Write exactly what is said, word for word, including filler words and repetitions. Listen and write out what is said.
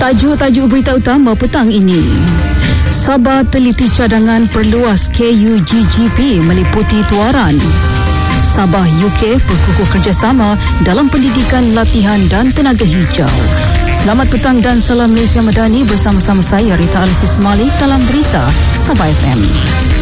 Tajuk-tajuk berita utama petang ini. Sabah teliti cadangan perluas K U G G P meliputi Tuaran. Sabah U K berkukuh kerjasama dalam pendidikan, latihan dan tenaga hijau. Selamat petang dan salam Malaysia Madani bersama-sama saya Rita Alexis Malik dalam berita Sabah F M.